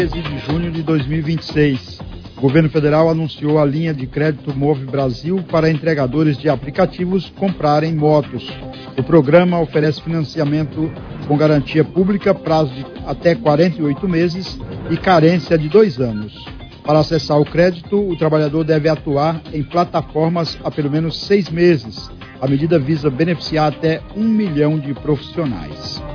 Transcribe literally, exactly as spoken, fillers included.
treze de junho de dois mil e vinte e seis. O governo federal anunciou a linha de crédito Move Brasil para entregadores de aplicativos comprarem motos. O programa oferece financiamento com garantia pública, prazo de até quarenta e oito meses e carência de dois anos. Para acessar o crédito, o trabalhador deve atuar em plataformas há pelo menos seis meses. A medida visa beneficiar até um milhão de profissionais.